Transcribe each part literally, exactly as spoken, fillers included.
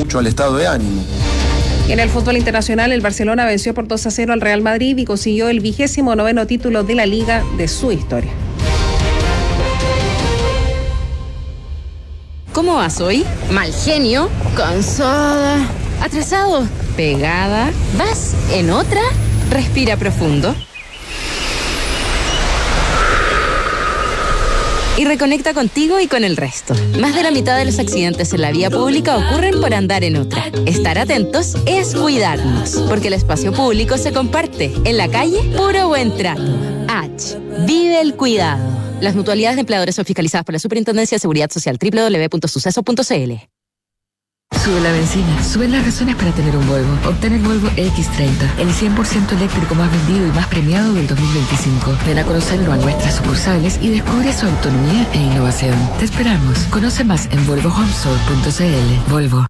mucho al estado de ánimo. En el fútbol internacional, el Barcelona venció por dos a cero al Real Madrid y consiguió el vigésimo noveno título de la Liga de su historia. ¿Cómo vas hoy? Mal genio, cansada, atrasado, pegada. ¿Vas en otra? Respira profundo. Y reconecta contigo y con el resto. Más de la mitad de los accidentes en la vía pública ocurren por andar en otra. Estar atentos es cuidarnos, porque el espacio público se comparte. En la calle, puro buen trato. H. Vive el cuidado. Las mutualidades de empleadores son fiscalizadas por la Superintendencia de Seguridad Social. doble u doble u doble u punto suceso punto c l. Sube la benzina, suben las razones para tener un Volvo. Obtén el Volvo equis treinta, el cien por ciento eléctrico más vendido y más premiado del dos mil veinticinco. Ven a conocerlo a nuestras sucursales y descubre su autonomía e innovación. Te esperamos. Conoce más en volvo home store punto c l. Volvo.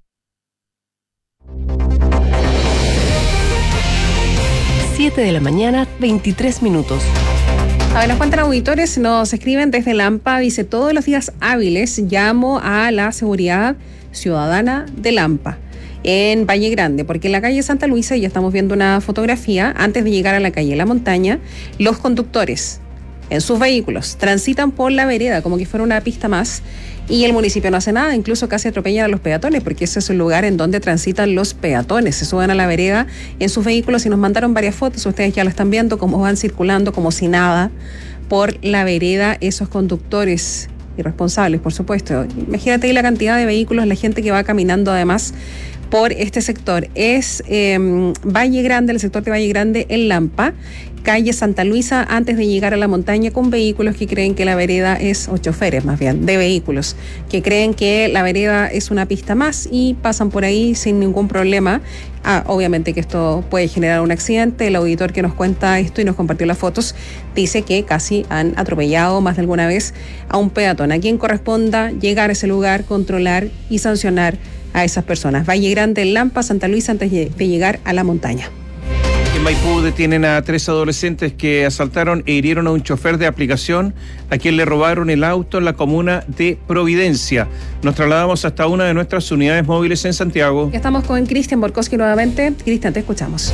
siete de la mañana, veintitrés minutos. A ver, nos cuentan auditores, nos escriben desde Lampa, dice, todos los días hábiles llamo a la seguridad ciudadana de Lampa, en Valle Grande, porque en la calle Santa Luisa, ya estamos viendo una fotografía, antes de llegar a la calle La Montaña, los conductores en sus vehículos transitan por la vereda como que fuera una pista más y el municipio no hace nada, incluso casi atropellan a los peatones, porque ese es el lugar en donde transitan los peatones, se suben a la vereda en sus vehículos y nos mandaron varias fotos, ustedes ya lo están viendo, cómo van circulando como si nada por la vereda esos conductores irresponsables, por supuesto. Imagínate la cantidad de vehículos, la gente que va caminando además por este sector. Es eh, Valle Grande, el sector de Valle Grande en Lampa, calle Santa Luisa, antes de llegar a la montaña, con vehículos que creen que la vereda es, o choferes más bien, de vehículos, que creen que la vereda es una pista más y pasan por ahí sin ningún problema. Ah, obviamente que esto puede generar un accidente. El auditor que nos cuenta esto y nos compartió las fotos dice que casi han atropellado más de alguna vez a un peatón. A quien corresponda llegar a ese lugar, controlar y sancionar a esas personas. Valle Grande, en Lampa, Santa Luisa, antes de llegar a la montaña. En Maipú detienen a tres adolescentes que asaltaron e hirieron a un chofer de aplicación a quien le robaron el auto en la comuna de Providencia. Nos trasladamos hasta una de nuestras unidades móviles en Santiago. Estamos con Cristian Borkowski nuevamente. Cristian, te escuchamos.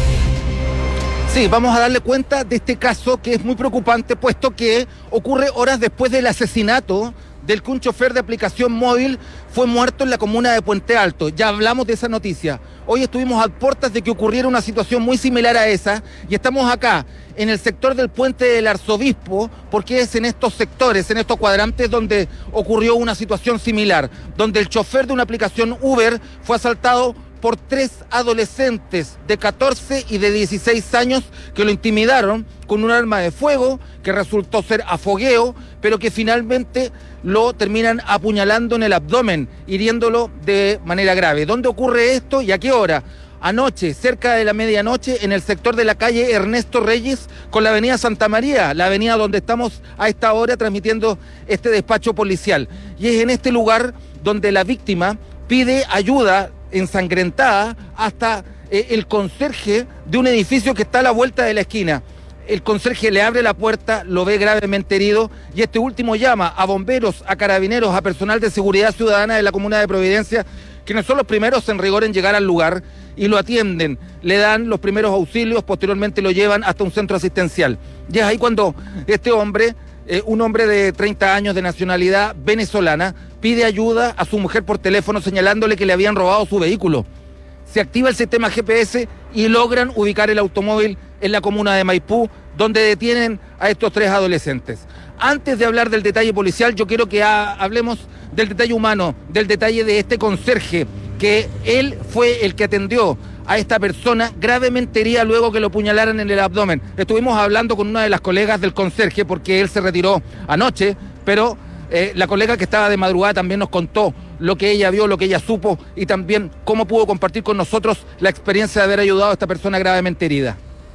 Sí, vamos a darle cuenta de este caso que es muy preocupante, puesto que ocurre horas después del asesinato del que un chofer de aplicación móvil fue muerto en la comuna de Puente Alto. Ya hablamos de esa noticia. Hoy estuvimos a puertas de que ocurriera una situación muy similar a esa y estamos acá, en el sector del Puente del Arzobispo, porque es en estos sectores, en estos cuadrantes donde ocurrió una situación similar, donde el chofer de una aplicación Uber fue asaltado por tres adolescentes de catorce y de dieciséis años que lo intimidaron con un arma de fuego que resultó ser afogueo, pero que finalmente lo terminan apuñalando en el abdomen, hiriéndolo de manera grave. ¿Dónde ocurre esto y a qué hora? Anoche, cerca de la medianoche, en el sector de la calle Ernesto Reyes con la avenida Santa María, la avenida donde estamos a esta hora transmitiendo este despacho policial. Y es en este lugar donde la víctima pide ayuda ensangrentada hasta eh, el conserje de un edificio que está a la vuelta de la esquina. El conserje le abre la puerta, lo ve gravemente herido y este último llama a bomberos, a carabineros, a personal de seguridad ciudadana de la comuna de Providencia, quienes son los primeros en rigor en llegar al lugar y lo atienden, le dan los primeros auxilios, posteriormente lo llevan hasta un centro asistencial. Y es ahí cuando este hombre, eh, un hombre de treinta años de nacionalidad venezolana, pide ayuda a su mujer por teléfono señalándole que le habían robado su vehículo. Se activa el sistema G P S y logran ubicar el automóvil en la comuna de Maipú, donde detienen a estos tres adolescentes. Antes de hablar del detalle policial, yo quiero que ha, hablemos del detalle humano, del detalle de este conserje, que él fue el que atendió a esta persona gravemente herida luego que lo apuñalaran en el abdomen. Estuvimos hablando con una de las colegas del conserje porque él se retiró anoche, pero eh, la colega que estaba de madrugada también nos contó lo que ella vio, lo que ella supo y también cómo pudo compartir con nosotros la experiencia de haber ayudado a esta persona gravemente herida.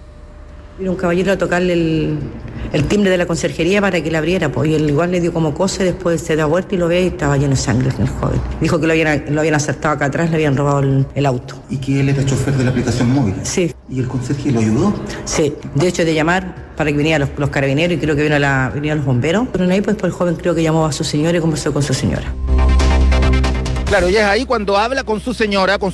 Vino un caballero a tocarle el, el timbre de la conserjería para que le abriera, pues, y él igual le dio como cosa y después se da vuelta y lo ve y estaba lleno de sangre el joven. Dijo que lo habían, lo habían asaltado acá atrás, le habían robado el, el auto. ¿Y que él era chofer de la aplicación móvil? Sí. ¿Y el conserje lo ayudó? Sí, de hecho de llamar para que vinieran los, los carabineros y creo que vino la, vinieron los bomberos. Pero ahí pues, pues el joven creo que llamó a su señora y conversó con su señora. Claro, y es ahí cuando habla con su señora, con